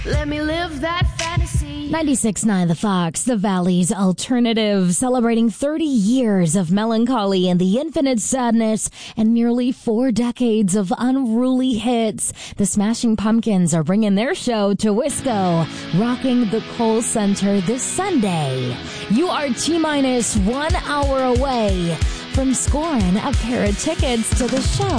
Let me live that fantasy. 96.9 The Fox, the Valley's alternative, celebrating 30 years of melancholy and the infinite sadness and nearly 4 decades of unruly hits. The Smashing Pumpkins are bringing their show to Wisco, rocking the Kohl Center this Sunday. You are T-minus 1 hour away from scoring a pair of tickets to the show.